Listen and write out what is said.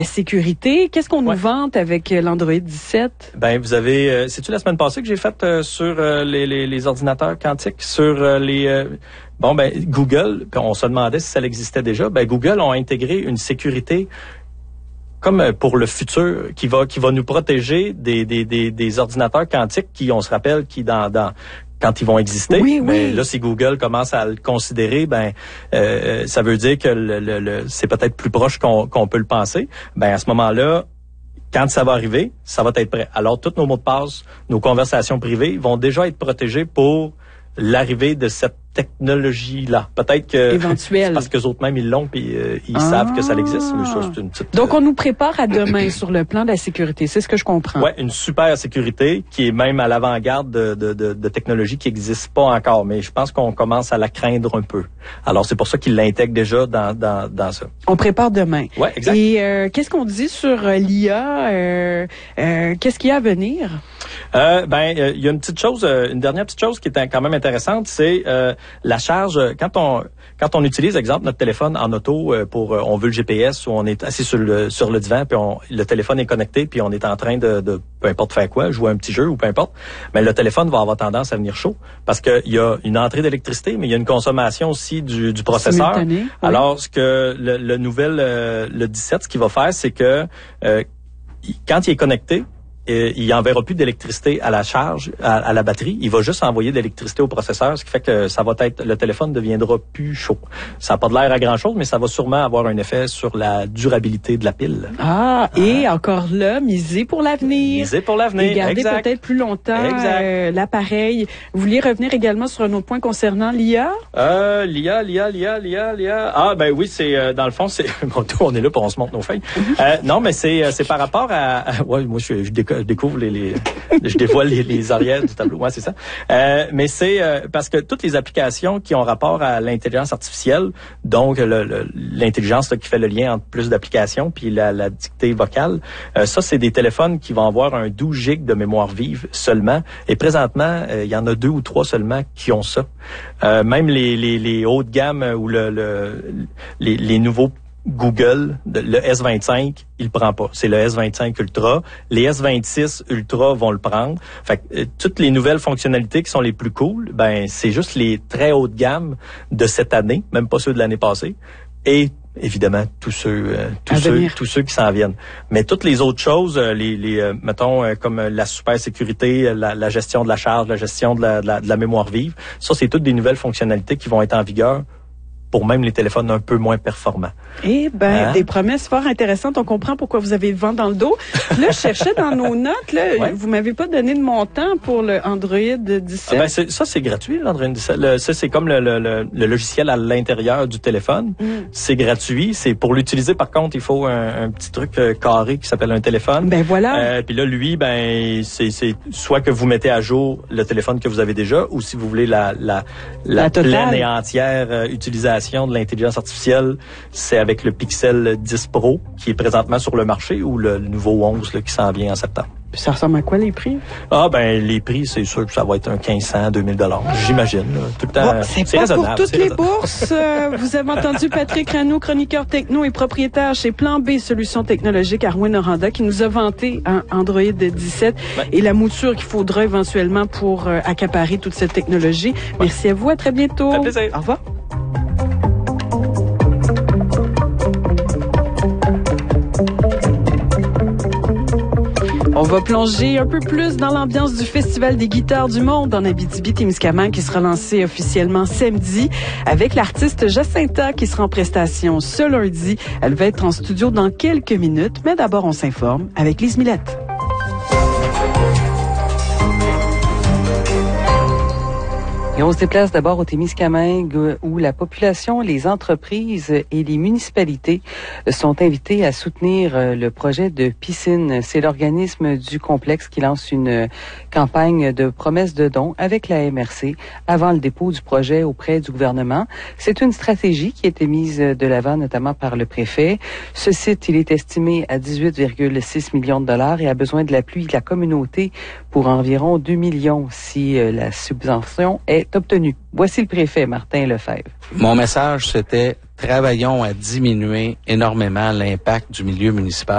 Sécurité, qu'est-ce qu'on nous vante avec l'Android 17? Ben, vous avez, c'est-tu la semaine passée que j'ai fait sur les ordinateurs quantiques, sur Google, puis on se demandait si ça existait déjà. Ben, Google ont intégré une sécurité comme pour le futur, qui va nous protéger des ordinateurs quantiques qui, on se rappelle, qui quand ils vont exister, mais là, si Google commence à le considérer, ça veut dire que c'est peut-être plus proche qu'on peut le penser. Ben, à ce moment-là, quand ça va arriver, ça va être prêt. Alors, tous nos mots de passe, nos conversations privées vont déjà être protégées pour l'arrivée de cette technologie-là. Peut-être que c'est parce qu'eux autres même ils l'ont puis ils savent que ça existe. Mais ça, c'est une petite, donc on nous prépare à demain sur le plan de la sécurité. C'est ce que je comprends. Ouais, une super sécurité qui est même à l'avant-garde de technologies qui n'existent pas encore. Mais je pense qu'on commence à la craindre un peu. Alors c'est pour ça qu'ils l'intègrent déjà dans ça. On prépare demain. Ouais, exact. Et qu'est-ce qu'on dit sur l'IA? Qu'est-ce qu'il y a à venir? Il y a une dernière petite chose qui est quand même intéressante, c'est la charge. Quand on utilise, exemple, notre téléphone en auto on veut le GPS, ou on est assis sur le divan, puis le téléphone est connecté, puis on est en train de peu importe faire quoi, jouer un petit jeu ou peu importe, mais le téléphone va avoir tendance à venir chaud parce qu'il y a une entrée d'électricité, mais il y a une consommation aussi du processeur. Oui. Alors, ce que le 17, ce qu'il va faire, c'est que quand il est connecté, il n'enverra plus d'électricité à la charge, à la batterie. Il va juste envoyer de l'électricité au processeur, ce qui fait que le téléphone deviendra plus chaud. Ça n'a pas de l'air à grand-chose, mais ça va sûrement avoir un effet sur la durabilité de la pile. Et encore là, miser pour l'avenir. Miser pour l'avenir, et garder peut-être plus longtemps l'appareil. Vous vouliez revenir également sur un autre point concernant l'IA? L'IA. Ah, ben oui, c'est dans le fond, c'est on est là pour on se montre nos feuilles. Non, mais c'est par rapport à moi je découvre je dévoile les arrières du tableau. Ouais, c'est ça. Mais c'est parce que toutes les applications qui ont rapport à l'intelligence artificielle, donc l'intelligence qui fait le lien entre plus d'applications puis la dictée vocale, ça c'est des téléphones qui vont avoir un 12 gigs de mémoire vive seulement. Et présentement, il y en a 2 ou 3 seulement qui ont ça. Même les hauts de gamme ou les nouveaux Google, le S25, il le prend pas. C'est le S25 Ultra. Les S26 Ultra vont le prendre. Fait que toutes les nouvelles fonctionnalités qui sont les plus cool, c'est juste les très hautes gammes de cette année, même pas ceux de l'année passée. Et évidemment tous ceux qui s'en viennent. Mais toutes les autres choses, mettons comme la super sécurité, la gestion de la charge, la gestion de la mémoire vive, ça c'est toutes des nouvelles fonctionnalités qui vont être en vigueur pour même les téléphones un peu moins performants. Des promesses fort intéressantes. On comprend pourquoi vous avez le vent dans le dos. Là, je cherchais dans nos notes, vous m'avez pas donné de montant pour le Android 17. Ça, c'est gratuit, l'Android 17. Ça, c'est comme le logiciel à l'intérieur du téléphone. C'est gratuit. C'est pour l'utiliser, par contre, il faut un petit truc carré qui s'appelle un téléphone. Puis là, lui, c'est soit que vous mettez à jour le téléphone que vous avez déjà, ou si vous voulez la pleine et entière utilisation de l'intelligence artificielle, c'est avec le Pixel 10 Pro qui est présentement sur le marché ou le nouveau 11 qui s'en vient en septembre. Puis ça ressemble à quoi les prix? Les prix, c'est sûr que ça va être un 1500, 2000 $, j'imagine. Tout le temps, c'est pas raisonnable, pour toutes les bourses. Vous avez entendu Patrick Rano, chroniqueur techno et propriétaire chez Plan B Solutions technologiques à Rouyn-Noranda, qui nous a vanté un Android 17 et la mouture qu'il faudra éventuellement pour accaparer toute cette technologie. Merci à vous, à très bientôt. Ça fait plaisir. Au revoir. On va plonger un peu plus dans l'ambiance du Festival des guitares du monde en Abitibi-Témiscamingue qui sera lancé officiellement samedi avec l'artiste Jacinta qui sera en prestation ce lundi. Elle va être en studio dans quelques minutes, mais d'abord on s'informe avec Lise Millette. Et on se déplace d'abord au Témiscamingue où la population, les entreprises et les municipalités sont invitées à soutenir le projet de piscine. C'est l'organisme du complexe qui lance une campagne de promesses de dons avec la MRC avant le dépôt du projet auprès du gouvernement. C'est une stratégie qui a été mise de l'avant notamment par le préfet. Ce site, il est estimé à 18,6 millions de dollars et a besoin de l'appui de la communauté pour environ 2 millions si la subvention est obtenue. Voici le préfet Martin Lefebvre. Mon message, c'était travaillons à diminuer énormément l'impact du milieu municipal